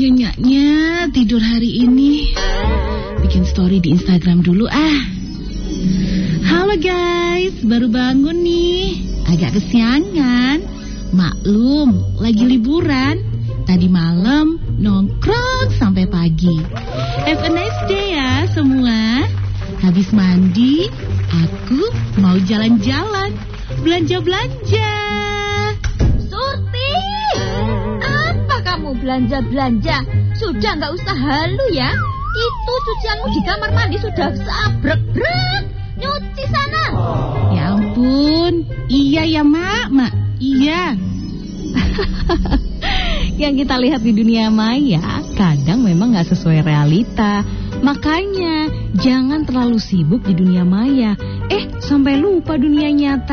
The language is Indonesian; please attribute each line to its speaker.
Speaker 1: nyenyaknya tidur hari ini. Bikin story di Instagram dulu ah. Halo guys, baru bangun nih. Agak kesiangan. Maklum, lagi liburan. Tadi malam nongkrong sampai pagi. Have a nice day ya semua. Habis mandi, aku mau jalan-jalan, belanja-belanja.
Speaker 2: Surti, apa kamu belanja-belanja? Sudah nggak usah halu ya. Itu cucianmu di kamar mandi sudah sabrek-brek. Nyuci sana.
Speaker 1: Ya ampun, iya ya mak, iya.
Speaker 3: Yang kita lihat di dunia maya kadang memang gak sesuai realita. Makanya jangan terlalu sibuk di dunia maya. Sampai lupa dunia nyata.